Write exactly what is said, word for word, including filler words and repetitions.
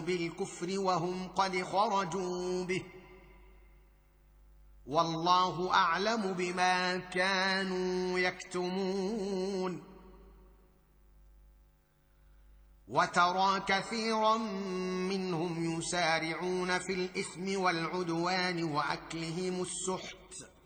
بالكفر وهم قد خرجوا به، والله أعلم بما كانوا يكتمون. وترى كثيرا منهم يسارعون في الإثم والعدوان وأكلهم السحت،